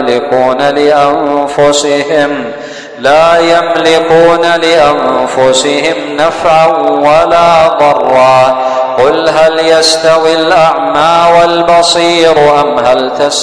يملكون لأنفسهم نفعا ولا ضرا. قل هل يستوي الأعمى والبصير أم هل تستوي